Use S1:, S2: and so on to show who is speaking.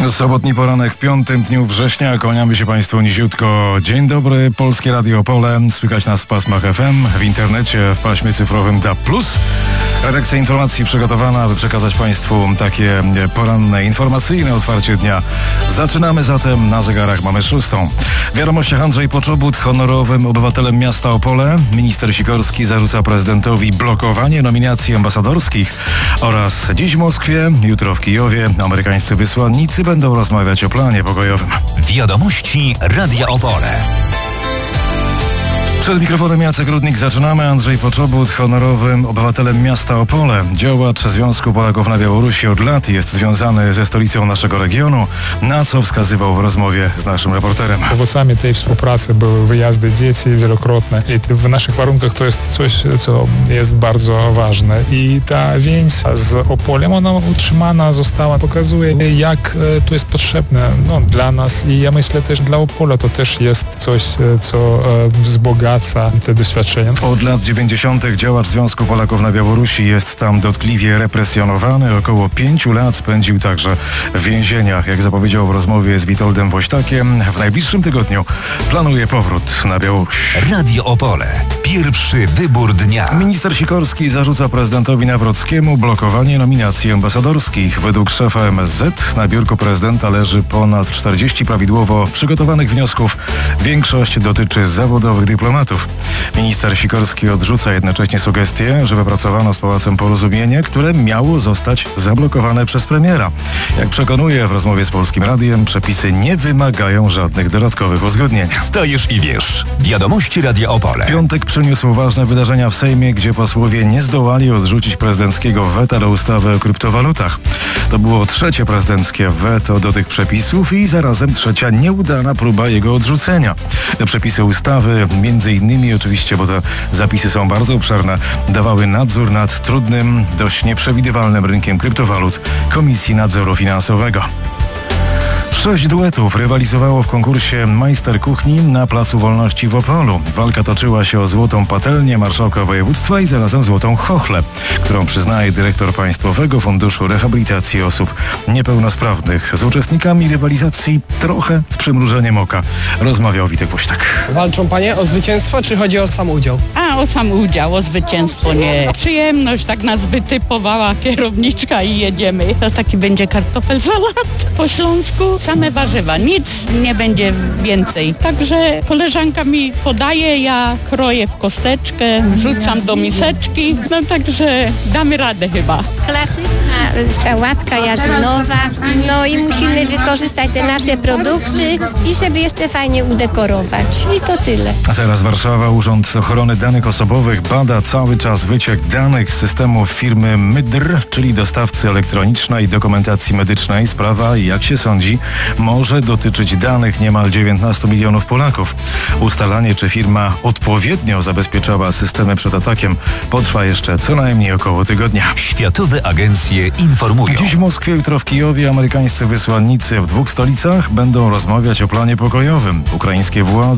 S1: Sobotni poranek w 5. dniu września. Kłaniamy się Państwu niziutko. Dzień dobry, Polskie Radio Opole. Słychać nas w pasmach FM, w internecie, w paśmie cyfrowym DAB+. Redakcja informacji przygotowana, aby przekazać Państwu takie poranne, informacyjne otwarcie dnia. Zaczynamy zatem, na zegarach mamy 6. W wiadomościach Andrzej Poczobut, honorowym obywatelem miasta Opole. Minister Sikorski zarzuca prezydentowi blokowanie nominacji ambasadorskich. Oraz dziś w Moskwie, jutro w Kijowie amerykańscy wysłannicy będą rozmawiać o planie pokojowym.
S2: Wiadomości Radia Opole.
S1: Przed mikrofonem Jacek Rudnik. Zaczynamy. Andrzej Poczobut, honorowym obywatelem miasta Opole. Działacz Związku Polaków na Białorusi od lat jest związany ze stolicą naszego regionu, na co wskazywał w rozmowie z naszym reporterem.
S3: Owocami tej współpracy były wyjazdy dzieci wielokrotne i w naszych warunkach to jest coś, co jest bardzo ważne. I ta więź z Opolem, ona utrzymana została, pokazuje, jak to jest potrzebne dla nas i ja myślę też dla Opola to też jest coś, co wzbogaca te doświadczenia.
S1: Od lat 90. działacz Związku Polaków na Białorusi jest tam dotkliwie represjonowany. Około 5 lat spędził także w więzieniach. Jak zapowiedział w rozmowie z Witoldem Woźtakiem, w najbliższym tygodniu planuje powrót na Białoruś.
S2: Radio Opole. Pierwszy wybór dnia.
S1: Minister Sikorski zarzuca prezydentowi Nawrockiemu blokowanie nominacji ambasadorskich. Według szefa MSZ na biurku prezydenta leży ponad 40 prawidłowo przygotowanych wniosków. Większość dotyczy zawodowych dyplomatów. Minister Sikorski odrzuca jednocześnie sugestię, że wypracowano z Pałacem porozumienie, które miało zostać zablokowane przez premiera. Jak przekonuje w rozmowie z Polskim Radiem, przepisy nie wymagają żadnych dodatkowych uzgodnień.
S2: Stajesz i wiesz. Wiadomości Radia Opole.
S1: Piątek przyniósł ważne wydarzenia w Sejmie, gdzie posłowie nie zdołali odrzucić prezydenckiego weta do ustawy o kryptowalutach. To było trzecie prezydenckie weto do tych przepisów i zarazem trzecia nieudana próba jego odrzucenia. Te przepisy ustawy, między innymi oczywiście, bo te zapisy są bardzo obszerne, dawały nadzór nad trudnym, dość nieprzewidywalnym rynkiem kryptowalut Komisji Nadzoru Finansowego. 6 duetów rywalizowało w konkursie Majster Kuchni na Placu Wolności w Opolu. Walka toczyła się o złotą patelnię marszałka województwa i zarazem złotą chochlę, którą przyznaje dyrektor Państwowego Funduszu Rehabilitacji Osób Niepełnosprawnych. Z uczestnikami rywalizacji trochę z przymrużeniem oka rozmawiał Witek Woźtak.
S4: Walczą panie o zwycięstwo, czy chodzi o sam udział?
S5: O sam udział, o zwycięstwo nie. Przyjemność tak nas wytypowała kierowniczka i jedziemy. To taki będzie kartofel salat po śląsku. Same warzywa, nic nie będzie więcej. Także koleżanka mi podaje, ja kroję w kosteczkę, wrzucam do miseczki, także damy radę chyba.
S6: Klasyczna sałatka jarzynowa, i musimy wykorzystać te nasze produkty i żeby jeszcze fajnie udekorować. I to tyle.
S1: A teraz Warszawa. Urząd Ochrony Danych Osobowych bada cały czas wyciek danych z systemu firmy MYDR, czyli dostawcy elektronicznej dokumentacji medycznej. Sprawa, jak się sądzi, może dotyczyć danych niemal 19 milionów Polaków. Ustalanie, czy firma odpowiednio zabezpieczała systemy przed atakiem, potrwa jeszcze co najmniej około tygodnia.
S2: Światowe agencje informują.
S1: Dziś w Moskwie, jutro w Kijowie amerykańscy wysłannicy w 2 stolicach będą rozmawiać o planie pokojowym. Ukraińskie władze